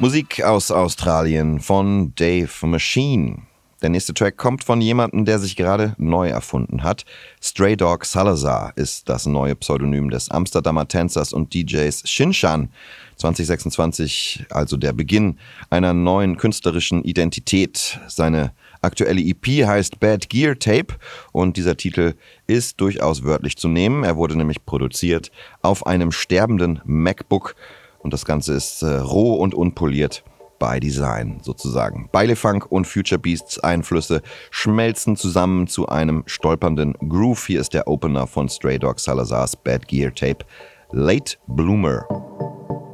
Musik aus Australien von Dave Machine. Der nächste Track kommt von jemandem, der sich gerade neu erfunden hat. Stray Dog Salazar ist das neue Pseudonym des Amsterdamer Tänzers und DJs Shinshan. 2026, also der Beginn einer neuen künstlerischen Identität. Seine aktuelle EP heißt Bad Gear Tape und dieser Titel ist durchaus wörtlich zu nehmen. Er wurde nämlich produziert auf einem sterbenden MacBook und das Ganze ist roh und unpoliert. By Design sozusagen. Bailefunk und Future Beasts Einflüsse schmelzen zusammen zu einem stolpernden Groove. Hier ist der Opener von Stray Dog Salazars Bad Gear Tape, Late Bloomer.